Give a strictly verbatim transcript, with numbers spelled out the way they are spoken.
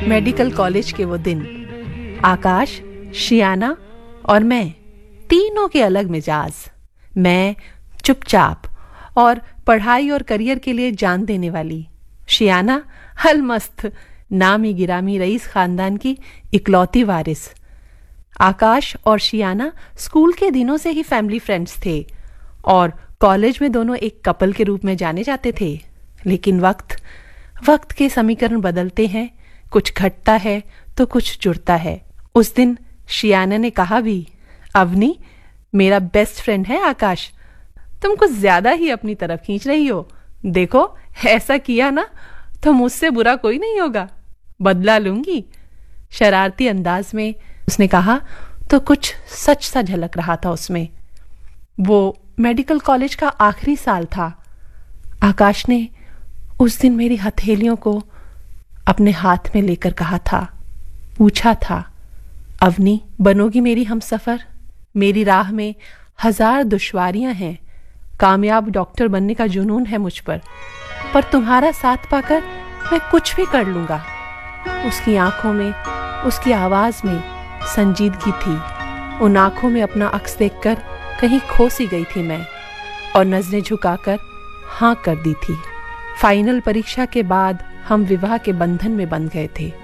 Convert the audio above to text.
Medical college के वो दिन। आकाश, शियाना और मैं, तीनों के अलग मिजाज। मैं चुपचाप और पढ़ाई और करियर के लिए जान देने वाली। शियाना हलमस्त, नामी गिरामी रईस खानदान की इकलौती वारिस। आकाश और शियाना स्कूल के दिनों से ही फैमिली फ्रेंड्स थे और कॉलेज में दोनों एक कपल के रूप में जाने जाते थे। लेकिन वक्त वक्त के समीकरण बदलते हैं, कुछ घटता है तो कुछ जुड़ता है। उस दिन शियाना ने कहा भी, अवनी मेरा बेस्ट फ्रेंड है आकाश, तुम कुछ ज्यादा ही अपनी तरफ खींच रही हो। देखो ऐसा किया ना तो मुझसे बुरा कोई नहीं होगा, बदला लूंगी। शरारती अंदाज में उसने कहा तो कुछ सच सा झलक रहा था उसमें। वो मेडिकल कॉलेज का आखिरी साल था। आकाश ने उस दिन मेरी हथेलियों को अपने हाथ में लेकर कहा था, पूछा था, अवनी बनोगी मेरी हमसफर? मेरी राह में हजार दुश्वारियां हैं, कामयाब डॉक्टर बनने का जुनून है मुझ पर, पर तुम्हारा साथ पाकर मैं कुछ भी कर लूंगा। उसकी आंखों में, उसकी आवाज में संजीदगी थी। उन आंखों में अपना अक्स देखकर कहीं खो सी गई थी मैं और नजरें झुकाकर हाँ कर दी थी। फाइनल परीक्षा के बाद हम विवाह के बंधन में बंध गए थे।